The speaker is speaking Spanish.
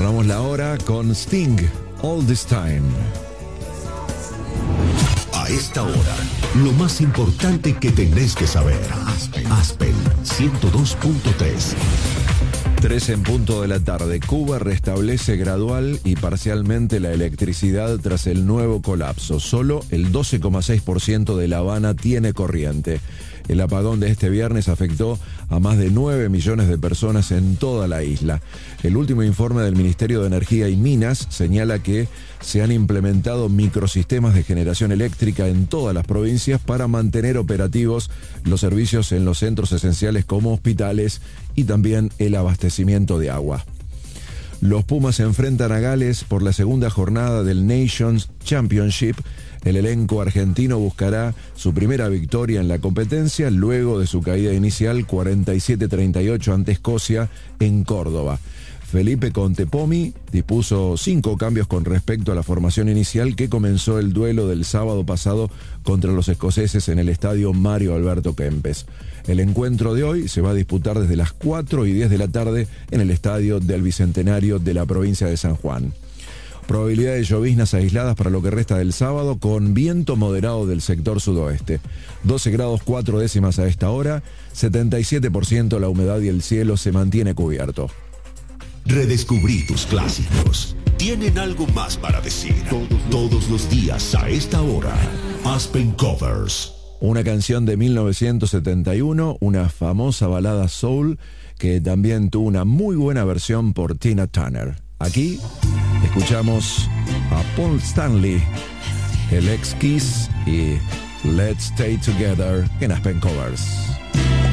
Cerramos la hora con Sting, All This Time. A esta hora, lo más importante que tenés que saber. Aspen 102.3. 3 en punto de la tarde. Cuba restablece gradual y parcialmente la electricidad tras el nuevo colapso. Solo el 12,6% de La Habana tiene corriente. El apagón de este viernes afectó a más de 9 millones de personas en toda la isla. El último informe del Ministerio de Energía y Minas señala que se han implementado microsistemas de generación eléctrica en todas las provincias para mantener operativos los servicios en los centros esenciales como hospitales y también el abastecimiento de agua. Los Pumas se enfrentan a Gales por la segunda jornada del Nations Championship. El elenco argentino buscará su primera victoria en la competencia luego de su caída inicial 47-38 ante Escocia en Córdoba. Felipe Contepomi dispuso 5 cambios con respecto a la formación inicial que comenzó el duelo del sábado pasado contra los escoceses en el estadio Mario Alberto Kempes. El encuentro de hoy se va a disputar desde las 4:10 de la tarde en el estadio del Bicentenario de la provincia de San Juan. Probabilidad de lloviznas aisladas para lo que resta del sábado con viento moderado del sector sudoeste. 12 grados 4 décimas a esta hora, 77% la humedad y el cielo se mantiene cubierto. Redescubrí tus clásicos. Tienen algo más para decir. Todos los días a esta hora. Aspen Covers. Una canción de 1971, una famosa balada soul que también tuvo una muy buena versión por Tina Turner. Aquí escuchamos a Paul Stanley, el ex Kiss y Let's Stay Together en Aspen Covers.